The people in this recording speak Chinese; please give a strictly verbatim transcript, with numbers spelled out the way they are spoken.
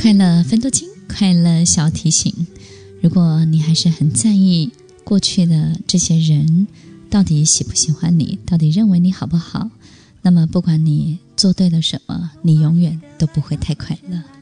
快乐分多金，快乐小提醒。如果你还是很在意过去的这些人到底喜不喜欢你，到底认为你好不好，那么不管你做对了什么，你永远都不会太快乐。